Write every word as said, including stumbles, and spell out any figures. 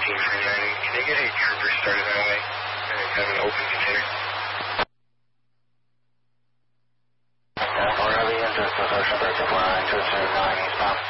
eighteen forty-nine. Can they get a trooper started that way? And kind of an open container? Yeah, for early interest, Ocean thirty-four nine two two nine eastbound.